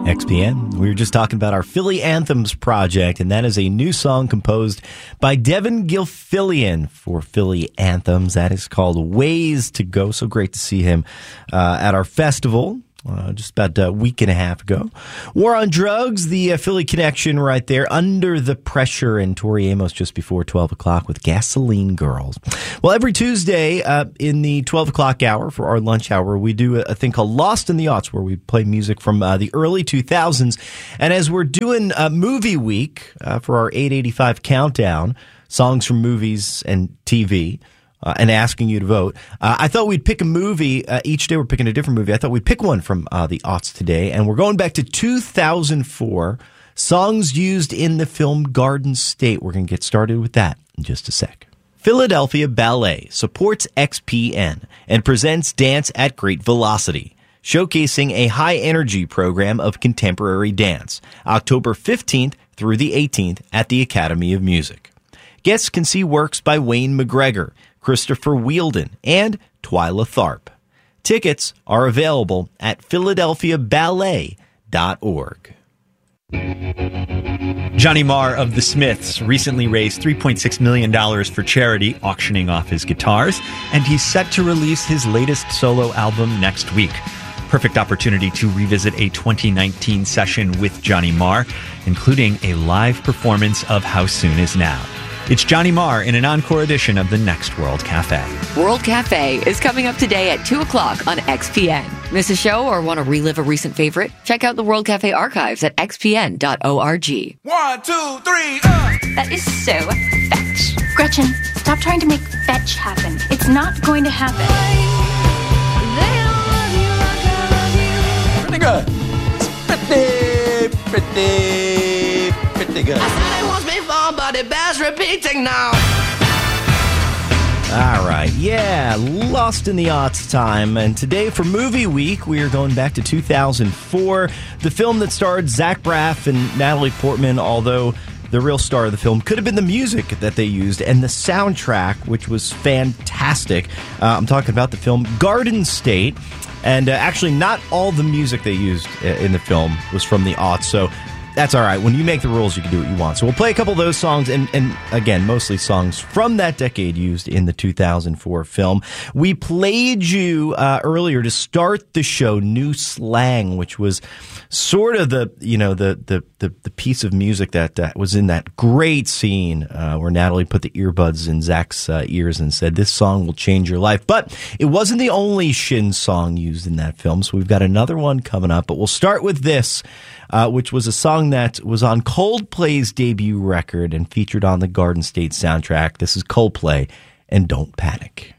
XPN. We were just talking about our Philly Anthems project, and that is a new song composed by Devin Gilfillian for Philly Anthems. That is called Ways to Go. So great to see him at our festival. Just about a week and a half ago. War on Drugs, the Philly connection right there. Under the Pressure, and Tori Amos just before 12 o'clock with Gasoline Girls. Well, every Tuesday in the 12 o'clock hour for our lunch hour, we do a thing called Lost in the Aughts, where we play music from the early 2000s. And as we're doing Movie Week for our 885 countdown, songs from movies and TV, and asking you to vote. I thought we'd pick a movie. Each day we're picking a different movie. I thought we'd pick one from the aughts today. And we're going back to 2004. Songs used in the film Garden State. We're going to get started with that in just a sec. Philadelphia Ballet supports XPN and presents Dance at Great Velocity, showcasing a high-energy program of contemporary dance, October 15th through the 18th at the Academy of Music. Guests can see works by Wayne McGregor, Christopher Wheeldon, and Twyla Tharp. Tickets are available at philadelphiaballet.org. Johnny Marr of The Smiths recently raised $3.6 million for charity, auctioning off his guitars, and he's set to release his latest solo album next week. Perfect opportunity to revisit a 2019 session with Johnny Marr, including a live performance of How Soon Is Now. It's Johnny Marr in an encore edition of the Next World Cafe. World Cafe is coming up today at 2 o'clock on XPN. Miss a show or want to relive a recent favorite? Check out the World Cafe archives at xpn.org. 1, 2, 3, That is so fetch. Gretchen, stop trying to make fetch happen. It's not going to happen. Pretty good. It's pretty good. I said it once before, but it bears repeating now. All right, yeah, Lost in the Aughts time. And today for Movie Week, we are going back to 2004, the film that starred Zach Braff and Natalie Portman, although the real star of the film could have been the music that they used and the soundtrack, which was fantastic. I'm talking about the film Garden State. And actually, not all the music they used in the film was from the aughts, so that's all right. When you make the rules, you can do what you want. So we'll play a couple of those songs, and again, mostly songs from that decade used in the 2004 film. We played you earlier to start the show, New Slang, which was sort of the piece of music that was in that great scene where Natalie put the earbuds in Zach's ears and said, "This song will change your life." But it wasn't the only Shin song used in that film, so we've got another one coming up. But we'll start with this, which was a song that was on Coldplay's debut record and featured on the Garden State soundtrack. This is Coldplay and Don't Panic.